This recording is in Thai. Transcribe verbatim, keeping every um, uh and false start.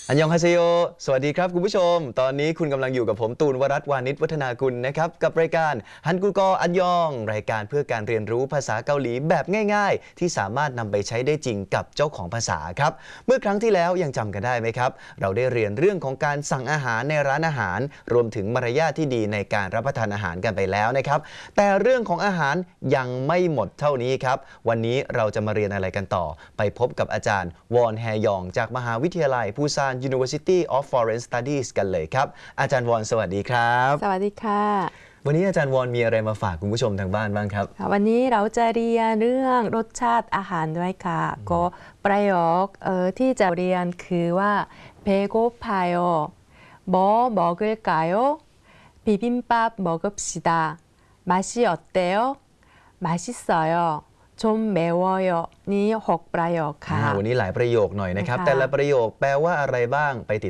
อันยองฮาเซโยสวัสดีครับคุณผู้ชมตอนนี้คุณกำลังอยู่กับผมตูนวรัตน์วานิชวัฒนากุลนะครับกับรายการฮันกูกออันยองรายการเพื่อการเรียนรู้ภาษาเกาหลีแบบง่ายๆที่สามารถนำไปใช้ได้จริงกับเจ้าของภาษาครับเมื่อครั้งที่แล้วยังจำกันได้ไหมครับเราได้เรียนเรื่องของการสั่งอาหารในร้านอาหารรวมถึงมารยาทที่ดีในการรับประทานอาหารกันไปแล้วนะครับแต่เรื่องของอาหารยังไม่หมดเท่านี้ครับวันนี้เราจะมาเรียนอะไรกันต่อไปพบกับอาจารย์วอนแฮยองจากมหาวิทยาลัยปูซาน University of Foreign Studies กันเลยครับอาจารย์วอนสวัสดีครับสวัสดีค่ะวันนี้อาจารย์วอนมีอะไรมาฝากคุณผู้ชมทางบ้านบ้างครับวันนี้เราจะเรียนเรื่องรสชาติอาหารด้วยค่ะก็ประโยคเอ่อที่จะเรียนคือว่าเบโกพายโอ뭐 먹을까요? 비빔밥 먹읍시다. 맛이 어때요? 맛있어요. 좀 매워요. นี่หกประโยคค่ะวันนี้หลายประโยคหน่อยนะครับแต่ละประโยคแปลว่าอะไรบ้างไปติด